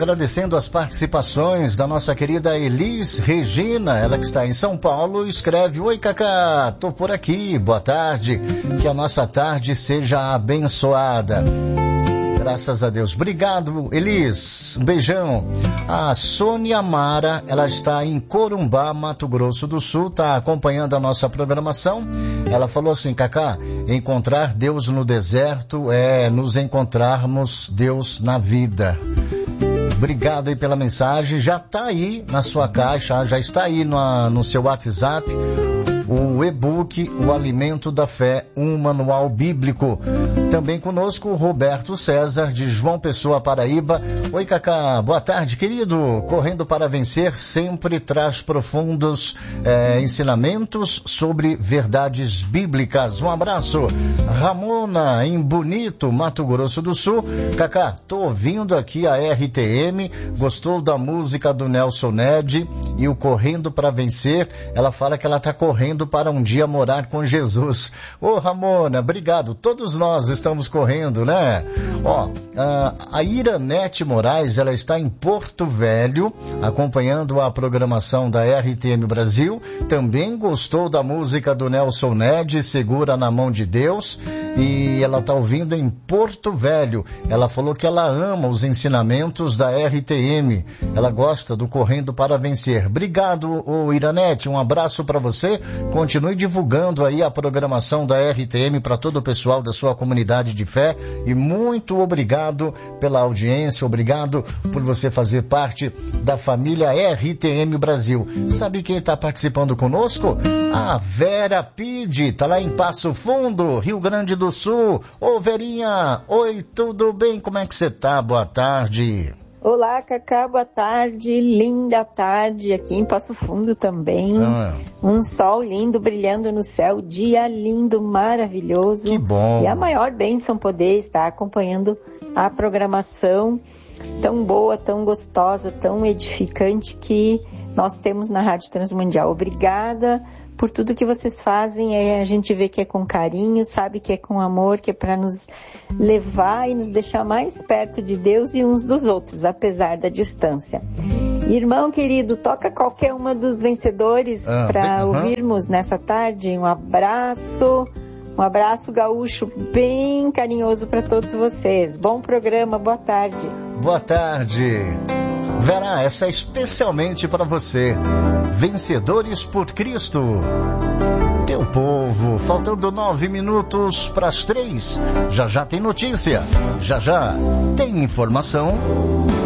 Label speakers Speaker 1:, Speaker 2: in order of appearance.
Speaker 1: agradecendo as participações da nossa querida Elis Regina, ela que está em São Paulo, escreve: oi Cacá, tô por aqui, boa tarde, que a nossa tarde seja abençoada. Graças a Deus. Obrigado, Elis. Um beijão. A Sônia Mara, ela está em Corumbá, Mato Grosso do Sul, está acompanhando a nossa programação. Ela falou assim: Cacá, encontrar Deus no deserto é nos encontrarmos Deus na vida. Obrigado aí pela mensagem. Já está aí na sua caixa, já está aí no seu WhatsApp o e-book O Alimento da Fé, um manual bíblico. Também conosco o Roberto César, de João Pessoa, Paraíba. Oi, Cacá, boa tarde, querido. Correndo para Vencer sempre traz profundos ensinamentos sobre verdades bíblicas. Um abraço. Ramona, em Bonito, Mato Grosso do Sul. Cacá, tô ouvindo aqui a RTM, gostou da música do Nelson Ned e o Correndo para Vencer. Ela fala que ela está correndo para um dia morar com Jesus. Ô, Ramona, obrigado. Todos nós estamos correndo, né? Ó, a Iranete Moraes, ela está em Porto Velho, acompanhando a programação da RTM Brasil. Também gostou da música do Nelson Ned, Segura na Mão de Deus, e ela está ouvindo em Porto Velho. Ela falou que ela ama os ensinamentos da RTM. Ela gosta do Correndo para Vencer. Obrigado, ô Iranete. Um abraço para você. Continue divulgando aí a programação da RTM para todo o pessoal da sua comunidade de fé, e muito obrigado pela audiência, obrigado por você fazer parte da família RTM Brasil. Sabe quem está participando conosco? A Vera Pide, tá lá em Passo Fundo, Rio Grande do Sul. Ô Verinha, oi, tudo bem? Como é que você tá? Boa tarde.
Speaker 2: Olá, Cacá, boa tarde, linda tarde aqui em Passo Fundo também. Um sol lindo brilhando no céu, dia lindo, maravilhoso.
Speaker 1: Que bom.
Speaker 2: E a maior bênção poder estar acompanhando a programação tão boa, tão gostosa, tão edificante que nós temos na Rádio Transmundial. Obrigada por tudo que vocês fazem. A gente vê que é com carinho, sabe que é com amor, que é para nos levar e nos deixar mais perto de Deus e uns dos outros, apesar da distância. Irmão querido, toca qualquer uma dos vencedores para ouvirmos nessa tarde. Um abraço gaúcho bem carinhoso para todos vocês. Bom programa, boa tarde.
Speaker 1: Boa tarde. Vera, essa é especialmente para você. Vencedores por Cristo. Teu povo, faltando 9 minutos para as 3. Já já tem notícia. Já já tem informação.